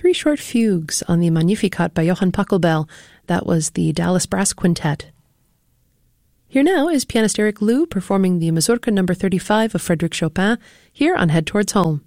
three short fugues on the Magnificat by Johann Pachelbel. That was the Dallas Brass Quintet. Here now is pianist Eric Liu performing the Mazurka No. 35 of Frédéric Chopin, here on Head Towards Home.